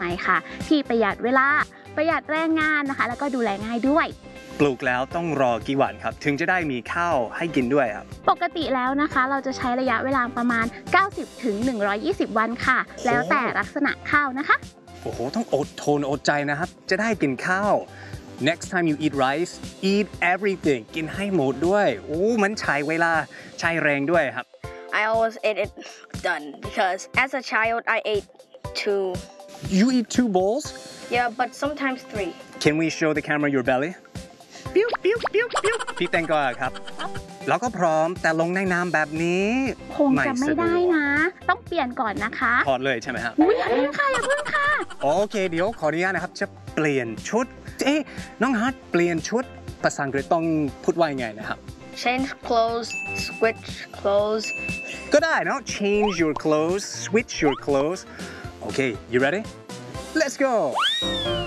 ายค่ะที่ประหยัดเวลาประหยัดแรงงานนะคะแล้วก็ดูแลง่ายด้วยปลูกแล้วต้องรอกี่วันครับถึงจะได้มีข้าวให้กินด้วยครับปกติแล้วนะคะเราจะใช้ระยะเวลาประมาณ90ถึง120วันค่ะแล้วแต่ลักษณะข้าวนะคะโอ้โหต้องอดทนอดใจนะครับจะได้กินข้าว next time you eat rice eat everything กินให้หมดด้วยโอ้มันใช้เวลาใช้แรงด้วยครับ I always ate it done because as a child I ate 2. You eat 2 bowls Yeah, but sometimes 3. Can we show the camera your belly ปิ้วปิ้วปิ้วปิ้วพี่แตงกวาครับแล้วก็พร้อมแต่ลงในน้ำแบบนี้คงจะไม่ได้นะต้องเปลี่ยนก่อนนะคะถอดเลยใช่ไหมครับอย่าเพิ่งค่ะอย่าเพิ่งค่ะโอเคเดี๋ยวขออนุญาตนะครับจะเปลี่ยนชุดน้องฮัทเปลี่ยนชุดภาษาอังกฤษต้องพูดว่ายังไงนะครับ Change clothes, switch clothes. ก็ได้เนาะ change your clothes switch your clothes Okay you ready Let's go